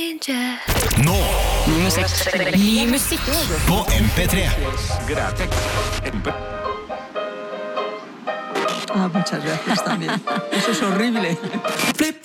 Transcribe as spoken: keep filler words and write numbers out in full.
Nå Ny musikk. Ny musikk. på M P tre. Ah, muchas gracias también. Eso es horrible.